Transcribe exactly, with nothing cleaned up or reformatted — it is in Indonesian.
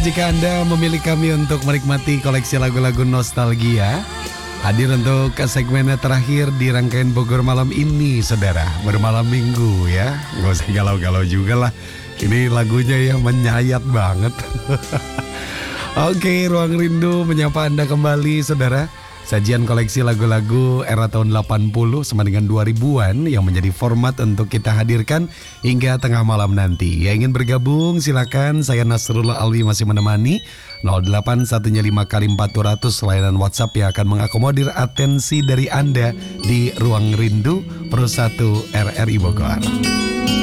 jika Anda memilih kami untuk menikmati koleksi lagu-lagu nostalgia. Hadir untuk ke segmennya terakhir di rangkaian Bogor Malam ini, saudara. Bermalam minggu ya. Gak usah galau-galau juga lah. Ini lagunya yang menyayat banget. Oke, Ruang Rindu menyapa Anda kembali, saudara. Sajian koleksi lagu-lagu era tahun delapan puluh sama dengan dua ribuan yang menjadi format untuk kita hadirkan hingga tengah malam nanti. Yang ingin bergabung silakan, saya Nasrullah Alwi masih menemani. nol delapan satu lima kali empat ratus layanan WhatsApp yang akan mengakomodir atensi dari Anda di Ruang Rindu Pro satu R R I Bogor.